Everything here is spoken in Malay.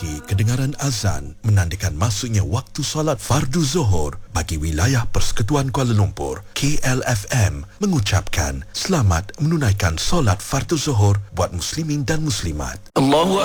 pagi kedengaran azan menandakan masuknya waktu solat fardu Zuhur bagi wilayah Persekutuan Kuala Lumpur. KLFM mengucapkan selamat menunaikan solat fardu Zuhur buat muslimin dan muslimat. Allahu